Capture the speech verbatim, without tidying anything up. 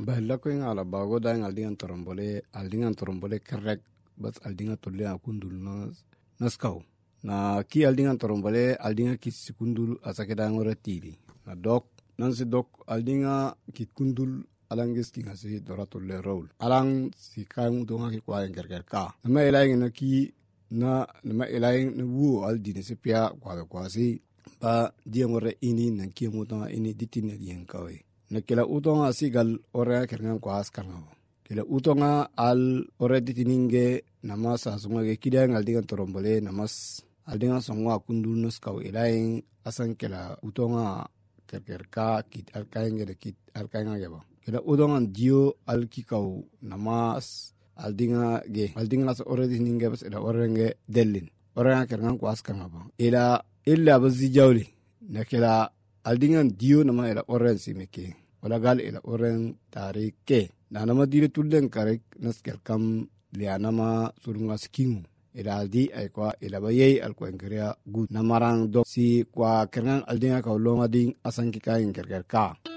bella ko ngala bago da ngal dingan torombole al dingan torombole kerek bas al dingan tolle akundul nas naskaw na ki al dingan torombole al dingan ki sikundul asake da ngore tili na dok nan si dok al dinga ki kundul alangis ki ngasi doratul le role alang si kan do ngaki kwa ngerger ka na ma ilay na ki na na ma ilay na wu al dine se pia kwa kwa si ba dia ngore ini nan ki muta ini ditin ne yen kawe na kila utonga sigal ore kerngan kwa askanga kila utonga al ore ditininge namasa sunga ge kidang al dingan torombole namas al dingan songwa kundul nos kaw ilay asan kila utonga kerker ka kit al kainge de kit al kainga ge ba kila utonga dio al kikaw namas al dinga ge al dinga las ore ditininge bas ila ore nge delin ore kerngan kwa askanga ba ila illa bazi jawli na kila al dingan dio nama ila ore si meke wala gal ila oren tarike na nama dire tullen karek naskel kam lianama surunga skingu ila aldi ay kwa ila bayay al ko engria good namarang do si kwa kerngan aldinga ka longa ding asan ki kain kerker ka